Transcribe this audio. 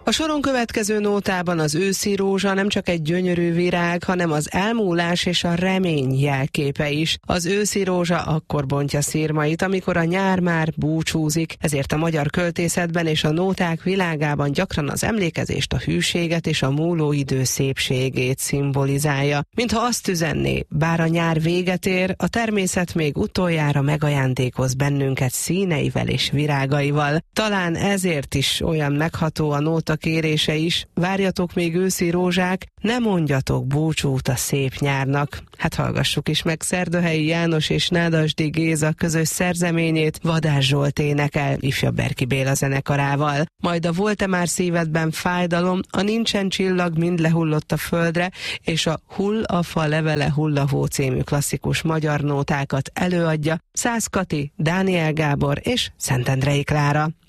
A soron következő nótában az őszi rózsa nem csak egy gyönyörű virág, hanem az elmúlás és a remény jelképe is. Az őszi rózsa akkor bontja szirmait, amikor a nyár már búcsúzik, ezért a magyar költészetben és a nóták világában gyakran az emlékezést, a hűséget és a múló idő szépségét szimbolizálja. Mintha azt üzenné, bár a nyár véget ér, a természet még utoljára megajándékoz bennünket színeivel és virágaival. Talán ezért is olyan megható a nóta kérése is: várjatok még őszi rózsák, ne mondjatok búcsút a szép nyárnak. Hát hallgassuk is meg Szerdahelyi János és Nádasdy Géza közös szerzeményét, Vadás Zsolt énekel ifjabb Berki Béla zenekarával. Majd a Volt-e már szívedben fájdalom, a Nincsen csillag mind lehullott a földre, és a Hull a fa levele hullahó című klasszikus magyar nótákat előadja Szász Kati, Dániel Gábor és Szentendrei Klára.